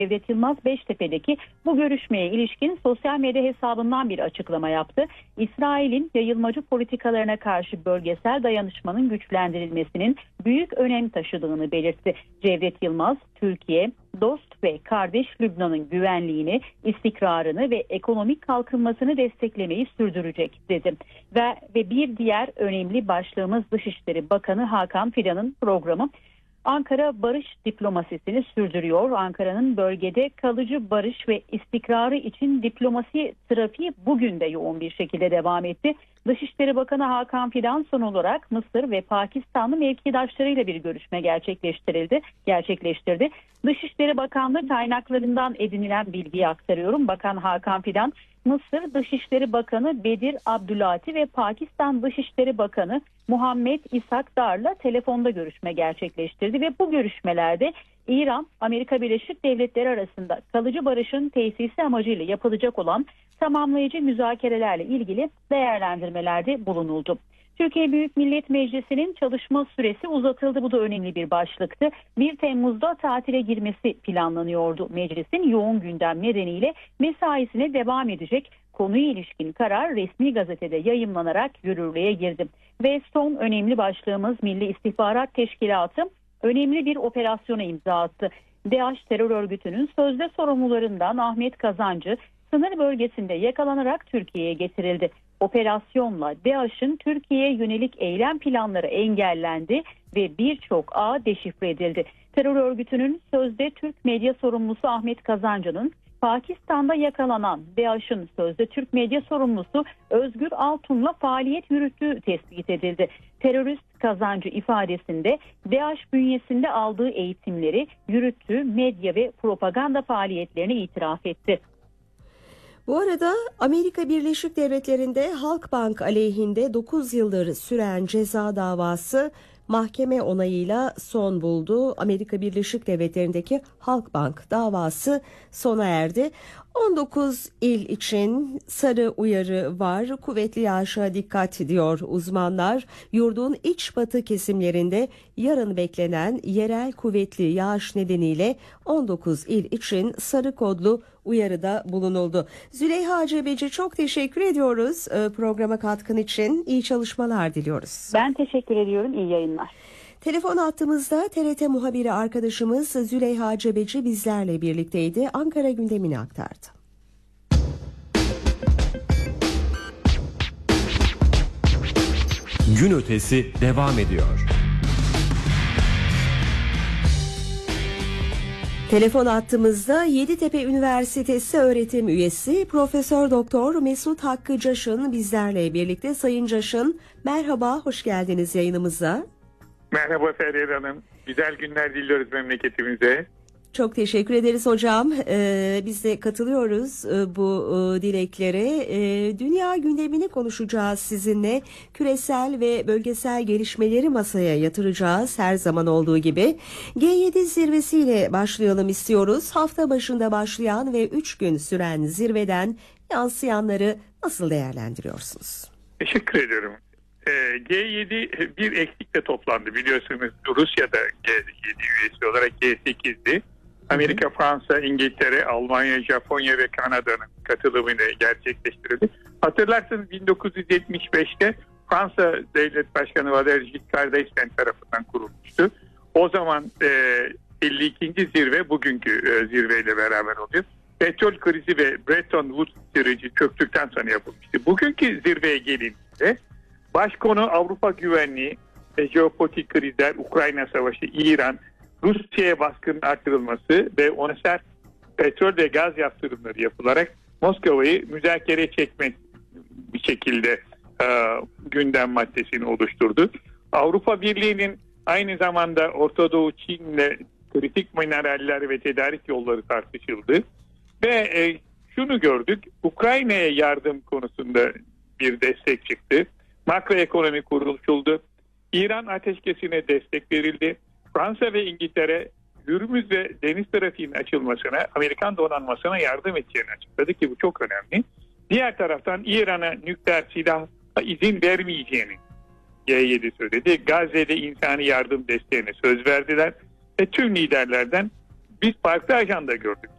Cevdet Yılmaz Beştepe'deki bu görüşmeye ilişkin sosyal medya hesabından bir açıklama yaptı. İsrail'in yayılmacı politikalarına karşı bölgesel dayanışmanın güçlendirilmesinin büyük önem taşıdığını belirtti. Cevdet Yılmaz, Türkiye, dost ve kardeş Lübnan'ın güvenliğini, istikrarını ve ekonomik kalkınmasını desteklemeyi sürdürecek dedi. Ve bir diğer önemli başlığımız Dışişleri Bakanı Hakan Fidan'ın programı. Ankara barış diplomasisini sürdürüyor. Ankara'nın bölgede kalıcı barış ve istikrarı için diplomasi trafiği bugün de yoğun bir şekilde devam etti. Dışişleri Bakanı Hakan Fidan son olarak Mısır ve Pakistanlı mevkidaşlarıyla bir görüşme gerçekleştirdi. Dışişleri Bakanlığı kaynaklarından edinilen bilgiyi aktarıyorum. Bakan Hakan Fidan, Mısır Dışişleri Bakanı Bedir Abdülati ve Pakistan Dışişleri Bakanı Muhammed İshak Dar'la telefonda görüşme gerçekleştirdi ve bu görüşmelerde İran, Amerika Birleşik Devletleri arasında kalıcı barışın tesisi amacıyla yapılacak olan tamamlayıcı müzakerelerle ilgili değerlendirmelerde bulunuldu. Türkiye Büyük Millet Meclisi'nin çalışma süresi uzatıldı. Bu da önemli bir başlıktı. 1 Temmuz'da tatile girmesi planlanıyordu. Meclisin yoğun gündem nedeniyle mesaisine devam edecek. Konuya ilişkin karar resmi gazetede yayımlanarak yürürlüğe girdi. Ve son önemli başlığımız Milli İstihbarat Teşkilatı önemli bir operasyona imza attı. DAEŞ terör örgütünün sözde sorumlularından Ahmet Kazancı sınır bölgesinde yakalanarak Türkiye'ye getirildi. Operasyonla DAEŞ'in Türkiye'ye yönelik eylem planları engellendi ve birçok ağ deşifre edildi. Terör örgütünün sözde Türk medya sorumlusu Ahmet Kazancı'nın Pakistan'da yakalanan DAEŞ'in sözde Türk medya sorumlusu Özgür Altun'la faaliyet yürüttüğü tespit edildi. Terörist Kazancı ifadesinde DAEŞ bünyesinde aldığı eğitimleri, yürüttüğü medya ve propaganda faaliyetlerini itiraf etti. Bu arada Amerika Birleşik Devletleri'nde Halkbank aleyhinde 9 yıldır süren ceza davası mahkeme onayıyla son buldu. Amerika Birleşik Devletleri'ndeki Halkbank davası sona erdi. 19 il için sarı uyarı var. Kuvvetli yağışa dikkat diyor uzmanlar. Yurdun iç batı kesimlerinde yarın beklenen yerel kuvvetli yağış nedeniyle 19 il için sarı kodlu uyarıda bulunuldu. Züleyha Cebeci, çok teşekkür ediyoruz programa katkın için. İyi çalışmalar diliyoruz. Ben teşekkür ediyorum. İyi yayınlar. Telefon attığımızda TRT muhabiri arkadaşımız Züleyha Cebeci bizlerle birlikteydi. Ankara gündemini aktardı. Gün ötesi devam ediyor. Telefon attığımızda Yeditepe Üniversitesi öğretim üyesi Profesör Doktor Mesut Hakkı Caşın bizlerle birlikte. Sayın Caşın, merhaba, hoş geldiniz yayınımıza. Merhaba Feryal Hanım. Güzel günler diliyoruz memleketimize. Çok teşekkür ederiz hocam. Biz de katılıyoruz bu dileklere. Dünya gündemini konuşacağız sizinle. Küresel ve bölgesel gelişmeleri masaya yatıracağız her zaman olduğu gibi. G7 zirvesiyle başlayalım istiyoruz. Hafta başında başlayan ve 3 gün süren zirveden yansıyanları nasıl değerlendiriyorsunuz? Teşekkür ediyorum. G7 bir eksikle toplandı. Biliyorsunuz Rusya'da G7 üyesi olarak G8'di. Amerika, Fransa, İngiltere, Almanya, Japonya ve Kanada'nın katılımıyla gerçekleştirildi. Hatırlarsınız 1975'te Fransa Devlet Başkanı Valéry Giscard d'Estaing tarafından kurulmuştu. O zaman 52. zirve bugünkü zirveyle beraber oluyor. Petrol krizi ve Bretton Woods süreci çöktükten sonra yapılmıştı. Bugünkü zirveye gelindiğinde başkonu Avrupa güvenliği ve jeopolitik krizler, Ukrayna savaşı, İran, Rusya'ya baskının artırılması ve ona sert petrol ve gaz yaptırımları yapılarak Moskova'yı müzakere çekmek bir şekilde gündem maddesini oluşturdu. Avrupa Birliği'nin aynı zamanda Orta Doğu Çin'le kritik mineraller ve tedarik yolları tartışıldı. Ve şunu gördük, Ukrayna'ya yardım konusunda bir destek çıktı. Makroekonomi kuruluşuldu. İran ateşkesine destek verildi. Fransa ve İngiltere Hürmüz ve deniz trafiğinin açılmasına, Amerikan donanmasına yardım edeceğini açıkladı ki bu çok önemli. Diğer taraftan İran'a nükleer silah izin vermeyeceğini G7 söyledi. Gazze'de insani yardım desteğine söz verdiler ve tüm liderlerden biz farklı ajanda gördük.